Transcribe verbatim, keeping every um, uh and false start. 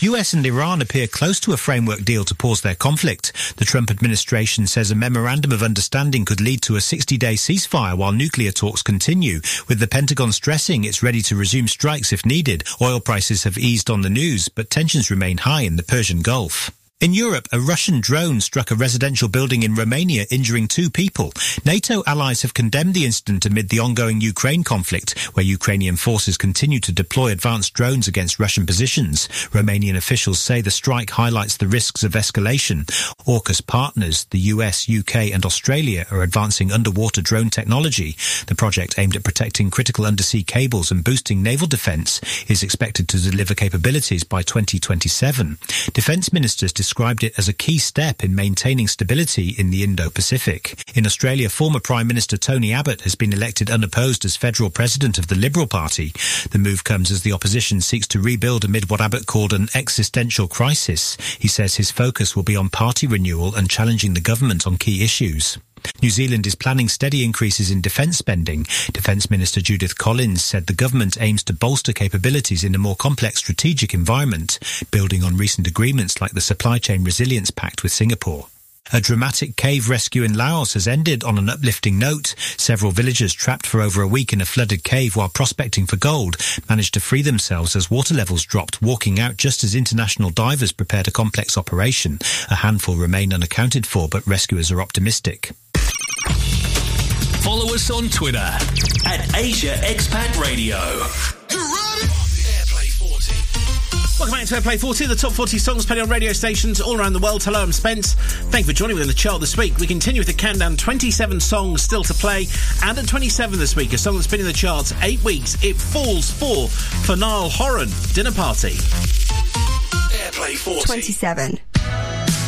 U S and Iran appear close to a framework deal to pause their conflict. The Trump administration says a memorandum of understanding could lead to a sixty-day ceasefire while nuclear talks continue, with the Pentagon stressing it's ready to resume strikes if needed. Oil prices have eased on the news, but tensions remain high in the Persian Gulf. In Europe, a Russian drone struck a residential building in Romania, injuring two people. NATO allies have condemned the incident amid the ongoing Ukraine conflict, where Ukrainian forces continue to deploy advanced drones against Russian positions. Romanian officials say the strike highlights the risks of escalation. AUKUS partners, the U S, U K and Australia, are advancing underwater drone technology. The project, aimed at protecting critical undersea cables and boosting naval defence, is expected to deliver capabilities by twenty twenty-seven. Defence ministers described it as a key step in maintaining stability in the Indo-Pacific. In Australia, former Prime Minister Tony Abbott has been elected unopposed as federal president of the Liberal Party. The move comes as the opposition seeks to rebuild amid what Abbott called an existential crisis. He says his focus will be on party renewal and challenging the government on key issues. New Zealand is planning steady increases in defence spending. Defence Minister Judith Collins said the government aims to bolster capabilities in a more complex strategic environment, building on recent agreements like the Supply Chain Resilience Pact with Singapore. A dramatic cave rescue in Laos has ended on an uplifting note. Several villagers trapped for over a week in a flooded cave while prospecting for gold managed to free themselves as water levels dropped, walking out just as international divers prepared a complex operation. A handful remain unaccounted for, but rescuers are optimistic. Follow us on Twitter at Asia Expat Radio. You ready? Airplay forty. Welcome back to Airplay forty, the top forty songs played on radio stations all around the world. Hello, I'm Spence. Thank you for joining me on the chart this week. We continue with the countdown, twenty-seven songs still to play. And at twenty-seven this week, a song that's been in the charts eight weeks. It falls for for Niall Horan, Dinner Party. Airplay forty. twenty-seven.